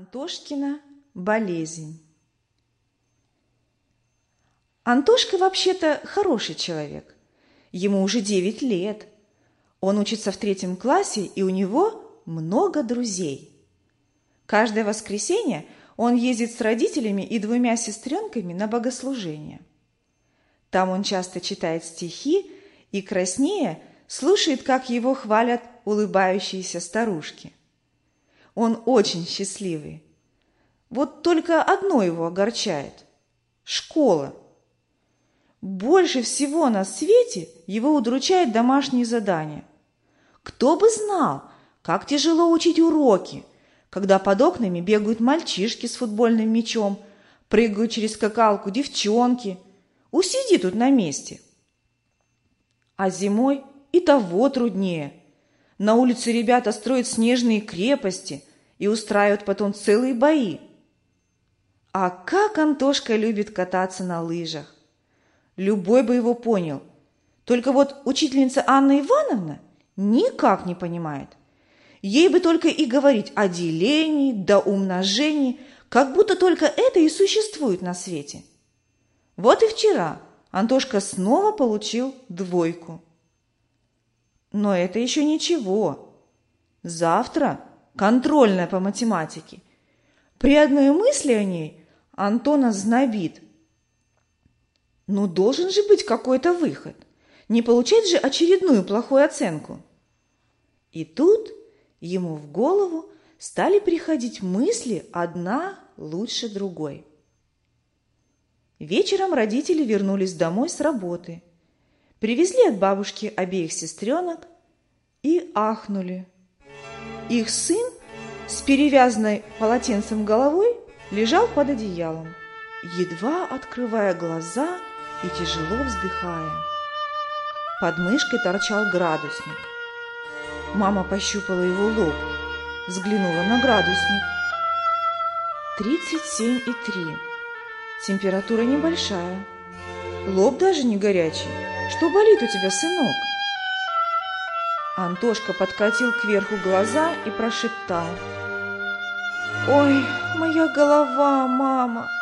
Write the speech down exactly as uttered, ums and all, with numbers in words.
Антошкина болезнь. Антошка вообще-то хороший человек. Ему уже девять лет. Он учится в третьем классе, и у него много друзей. Каждое воскресенье он ездит с родителями и двумя сестренками на богослужение. Там он часто читает стихи и, краснея, слушает, как его хвалят улыбающиеся старушки. Он очень счастливый. Вот только одно его огорчает – школа. Больше всего на свете его удручает домашние задания. Кто бы знал, как тяжело учить уроки, когда под окнами бегают мальчишки с футбольным мячом, прыгают через скакалку девчонки. Усиди тут на месте. А зимой и того труднее. На улице ребята строят снежные крепости и устраивают потом целые бои. А как Антошка любит кататься на лыжах! Любой бы его понял. Только вот учительница Анна Ивановна никак не понимает. Ей бы только и говорить о делении да умножении, как будто только это и существует на свете. Вот и вчера Антошка снова получил двойку. Но это еще ничего. Завтра контрольная по математике. При одной мысли о ней Антона знобит. Ну, должен же быть какой-то выход. Не получать же очередную плохую оценку. И тут ему в голову стали приходить мысли одна лучше другой. Вечером родители вернулись домой с работы. Привезли от бабушки обеих сестренок и ахнули. Их сын с перевязанной полотенцем головой лежал под одеялом, едва открывая глаза и тяжело вздыхая. Под мышкой торчал градусник. Мама пощупала его лоб, взглянула на градусник. тридцать семь и три. Температура небольшая. Лоб даже не горячий. Что болит у тебя, сынок? Антошка подкатил кверху глаза и прошептал: «Ой, моя голова, мама!